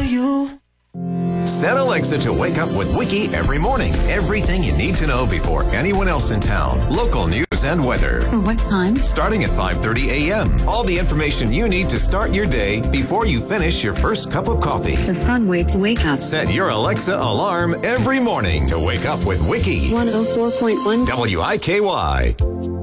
you. Set Alexa to wake up with Wiki every morning. Everything you need to know before anyone else in town. Local news and weather. For what time? Starting at 5:30 a.m. All the information you need to start your day before you finish your first cup of coffee. It's a fun way to wake up. Set your Alexa alarm every morning to wake up with Wiki. 104.1 WIKY.